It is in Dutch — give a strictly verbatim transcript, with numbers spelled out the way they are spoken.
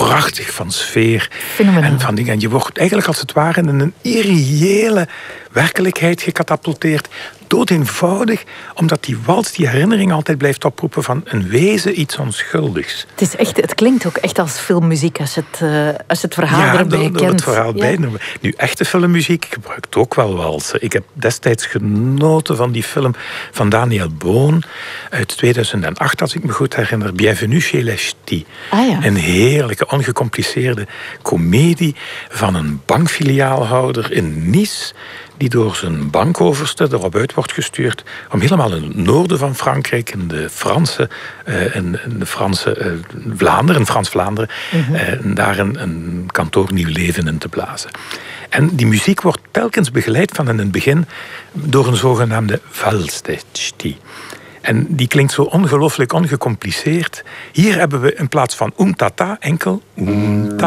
prachtig van sfeer. Fenomenaal. En, van dingen. En je wordt eigenlijk als het ware in een irreële werkelijkheid gecatapulteerd. Doodeenvoudig, omdat die wals die herinnering altijd blijft oproepen van een wezen, iets onschuldigs. Het, is echt, het klinkt ook echt als filmmuziek als je het, uh, als je het verhaal ja, erbij door, kent. door het verhaal ja. bij. Nu, echte filmmuziek gebruikt ook wel walsen. Ik heb destijds genoten van die film van Daniel Boon uit tweeduizend acht, als ik me goed herinner. Bienvenue chez les Ch'tis. Ah, ja. Een heerlijke, ongecompliceerde komedie van een bankfiliaalhouder in Nice, die door zijn bankoverste erop uit wordt gestuurd om helemaal in het noorden van Frankrijk, in de Franse, uh, in, in de Franse uh, Vlaanderen, Frans-Vlaanderen, mm-hmm. uh, daar een, een kantoor nieuw leven in te blazen. En die muziek wordt telkens begeleid van in het begin door een zogenaamde valse des Ch'tis. En die klinkt zo ongelooflijk ongecompliceerd. Hier hebben we in plaats van oem tata enkel oem tata.